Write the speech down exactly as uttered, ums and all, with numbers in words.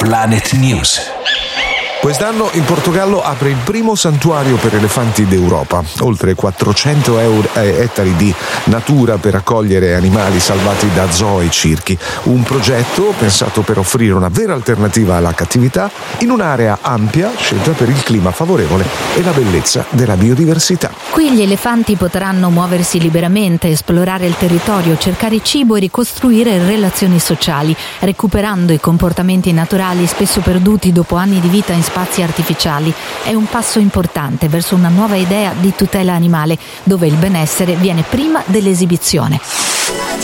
Planet News. Quest'anno in Portogallo apre il primo santuario per elefanti d'Europa. Oltre quattrocento ettari di natura per accogliere animali salvati da zoo e circhi. Un progetto pensato per offrire una vera alternativa alla cattività in un'area ampia scelta per il clima favorevole e la bellezza della biodiversità. Qui gli elefanti potranno muoversi liberamente, esplorare il territorio, cercare cibo e ricostruire relazioni sociali, recuperando i comportamenti naturali spesso perduti dopo anni di vita in spazi artificiali. È un passo importante verso una nuova idea di tutela animale, dove il benessere viene prima dell'esibizione.